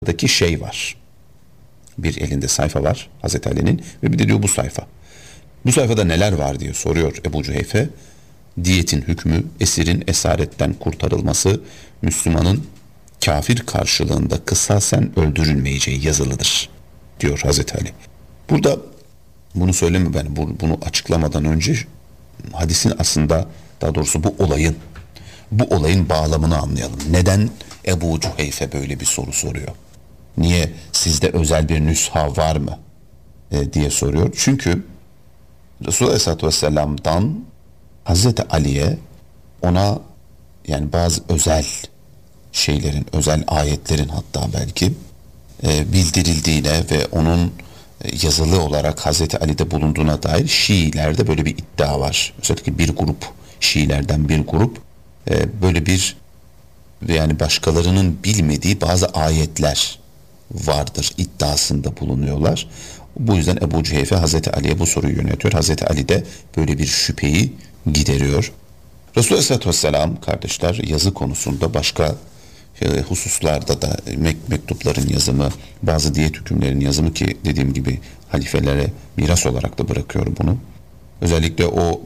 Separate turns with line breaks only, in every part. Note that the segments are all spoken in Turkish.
Daki şey var. Bir elinde sayfa var Hazreti Ali'nin ve bir de diyor bu sayfa. Bu sayfada neler var diye soruyor Ebu Cüheyfe. Diyetin hükmü, esirin esaretten kurtarılması, Müslümanın kafir karşılığında kısasen öldürülmeyeceği yazılıdır diyor Hazreti Ali. Burada bunu söyleme, ben bunu açıklamadan önce hadisin aslında, daha doğrusu bu olayın bağlamını anlayalım. Neden Ebu Cüheyfe böyle bir soru soruyor? Niye sizde özel bir nüsha var mı diye soruyor. Çünkü Resulullah Aleyhisselatü Vesselam'dan Hazreti Ali'ye, ona yani bazı özel şeylerin, özel ayetlerin hatta belki bildirildiğine ve onun yazılı olarak Hazreti Ali'de bulunduğuna dair Şiilerde böyle bir iddia var. Özellikle bir grup, Şiilerden bir grup böyle bir, yani başkalarının bilmediği bazı ayetler vardır iddiasında bulunuyorlar. Bu yüzden Ebu Cüheyfe Hazreti Ali'ye bu soruyu yöneltiyor. Hazreti Ali de böyle bir şüpheyi gideriyor. Resulullah Aleyhisselatü Vesselam kardeşler yazı konusunda başka hususlarda da mektupların yazımı, bazı diyet hükümlerinin yazımı, ki dediğim gibi halifelere miras olarak da bırakıyor bunu. Özellikle o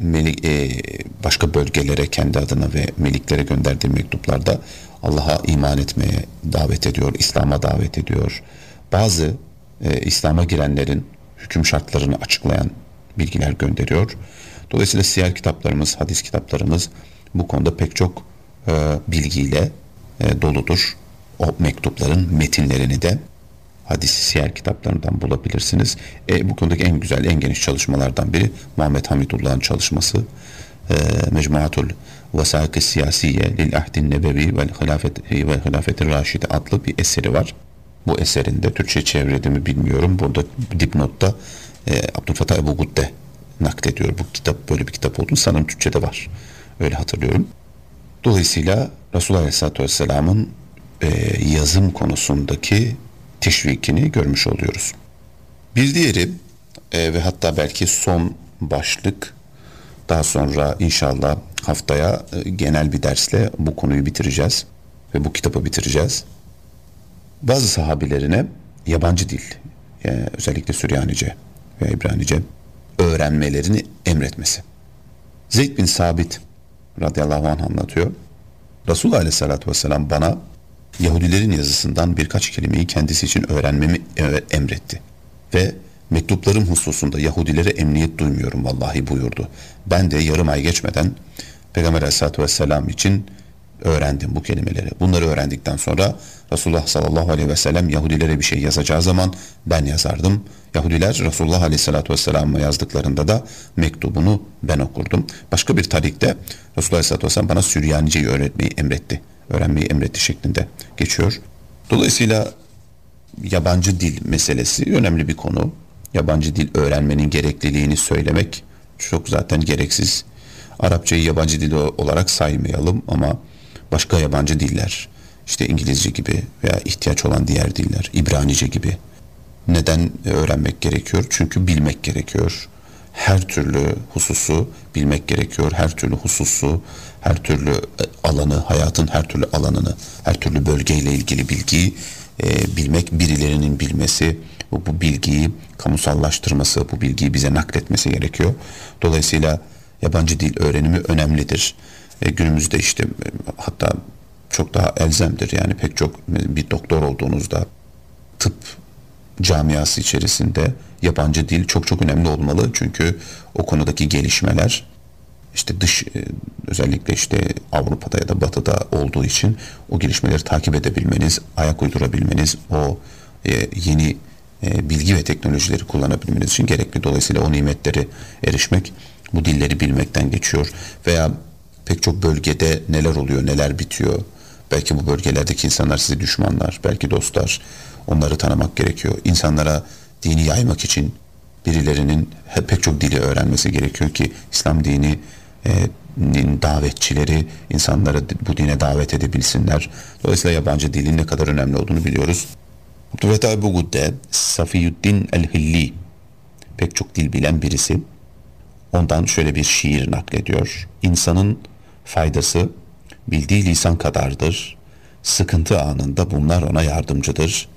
başka bölgelere kendi adına ve meliklere gönderdiği mektuplarda Allah'a iman etmeye davet ediyor, İslam'a davet ediyor. Bazı İslam'a girenlerin hüküm şartlarını açıklayan bilgiler gönderiyor. Dolayısıyla siyer kitaplarımız, hadis kitaplarımız bu konuda pek çok bilgiyle doludur. O mektupların metinlerini de hadis siyer kitaplarından bulabilirsiniz. Bu konudaki en güzel, en geniş çalışmalardan biri Muhammed Hamidullah'ın çalışması Mecmuatul Vesâik-i Siyasiye lil Ahdin Nebevi vel Hilafeti Raşide adlı bir eseri var. Bu eserinde Türkçe çevredi mi bilmiyorum. Burada dipnotta Abdülfettah Ebu Gudde naklediyor. Bu kitap, böyle bir kitap olduğunu sanırım Türkçe'de var. Öyle hatırlıyorum. Dolayısıyla Resulullah Aleyhisselatü Vesselam'ın yazım konusundaki teşvikini görmüş oluyoruz. Bir diğeri ve hatta belki son başlık, daha sonra inşallah haftaya genel bir dersle bu konuyu bitireceğiz ve bu kitabı bitireceğiz. Bazı sahabilerine yabancı dil, yani özellikle Süryanice ve İbranice öğrenmelerini emretmesi. Zeyd bin Sabit radıyallahu anh anlatıyor. Resulullah Aleyhisselatü Vesselam bana Yahudilerin yazısından birkaç kelimeyi kendisi için öğrenmemi emretti. Ve mektuplarım hususunda Yahudilere emniyet duymuyorum vallahi buyurdu. Ben de yarım ay geçmeden Peygamber Aleyhisselatü Vesselam için öğrendim bu kelimeleri. Bunları öğrendikten sonra Resulullah sallallahu aleyhi ve sellem Yahudilere bir şey yazacağı zaman ben yazardım. Yahudiler Resulullah Aleyhisselatü Vesselam'a yazdıklarında da mektubunu ben okurdum. Başka bir tarikte Resulullah Aleyhisselatü Vesselam bana Süryanice'yi öğrenmeyi emretti şeklinde geçiyor. Dolayısıyla yabancı dil meselesi önemli bir konu. Yabancı dil öğrenmenin gerekliliğini söylemek çok zaten gereksiz. Arapçayı yabancı dil olarak saymayalım ama başka yabancı diller, işte İngilizce gibi veya ihtiyaç olan diğer diller, İbranice gibi. Neden öğrenmek gerekiyor? Çünkü bilmek gerekiyor. Her türlü hususu bilmek gerekiyor. Her türlü hususu, her türlü alanı, hayatın her türlü alanını, her türlü bölgeyle ilgili bilgiyi bilmek, birilerinin bilmesi, bu bilgiyi kamusallaştırması, bu bilgiyi bize nakletmesi gerekiyor. Dolayısıyla yabancı dil öğrenimi önemlidir. Günümüzde işte hatta çok daha elzemdir. Yani pek çok, bir doktor olduğunuzda tıp camiası içerisinde yabancı dil çok çok önemli olmalı. Çünkü o konudaki gelişmeler işte özellikle işte Avrupa'da ya da Batı'da olduğu için o gelişmeleri takip edebilmeniz, ayak uydurabilmeniz, o yeni bilgi ve teknolojileri kullanabilmeniz için gerekli. Dolayısıyla o nimetleri erişmek bu dilleri bilmekten geçiyor. Veya pek çok bölgede neler oluyor, neler bitiyor. Belki bu bölgelerdeki insanlar size düşmanlar, belki dostlar. Onları tanımak gerekiyor. İnsanlara dini yaymak için birilerinin pek çok dili öğrenmesi gerekiyor ki İslam dini davetçileri insanları bu dine davet edebilsinler. Dolayısıyla yabancı dilin ne kadar önemli olduğunu biliyoruz. Abdülfettah Ebu Gudde, Safiyüddin el-Hilli, pek çok dil bilen birisi. Ondan şöyle bir şiir naklediyor. İnsanın faydası bildiği lisan kadardır. Sıkıntı anında bunlar ona yardımcıdır.